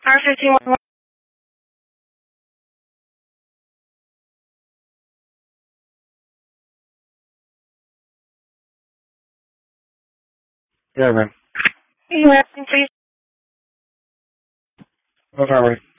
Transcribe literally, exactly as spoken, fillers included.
R fifteen one. Yeah, man. Can you ask me, please? What's wrong with